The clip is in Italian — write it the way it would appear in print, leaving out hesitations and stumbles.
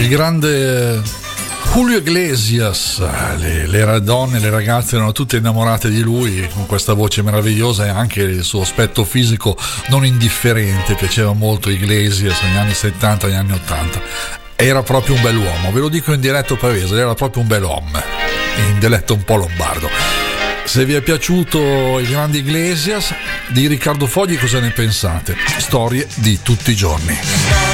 il grande Julio Iglesias. Le donne, le ragazze erano tutte innamorate di lui, con questa voce meravigliosa e anche il suo aspetto fisico non indifferente. Piaceva molto Iglesias negli anni 70, negli anni 80. Era proprio un bell'uomo, ve lo dico in dialetto pavese, era proprio un bell'uomo, in dialetto un po' lombardo. Se vi è piaciuto il grande Iglesias, di Riccardo Fogli cosa ne pensate? Storie di tutti i giorni.